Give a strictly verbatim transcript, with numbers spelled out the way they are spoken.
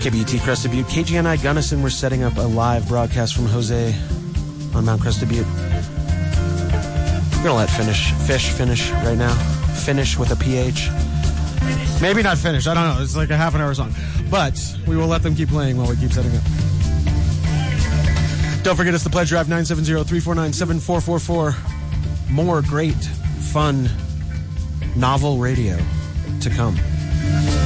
K B U T Crested Butte. K G N I Gunnison, we're setting up a live broadcast from Jose on Mount Crested Butte. We're going to let finish, fish finish right now. Finish with a P H. Maybe not finish. I don't know. It's like a half an hour song. But we will let them keep playing while we keep setting up. Don't forget us the Pledge Drive, nine seven zero, three four nine, seven four four four. More great, fun, novel radio to come.